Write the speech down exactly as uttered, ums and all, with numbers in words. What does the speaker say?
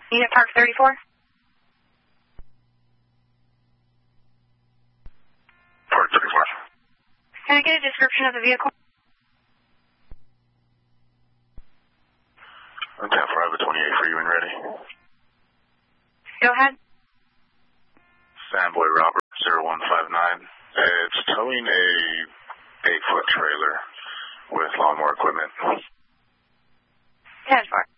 Unit Park thirty-four. Park thirty-four. Can I get a description of the vehicle? ten four, I have a twenty-eight for you and ready. Go ahead. Fanboy Robert zero one five nine. It's towing a eight foot trailer with lawnmower equipment. ten four.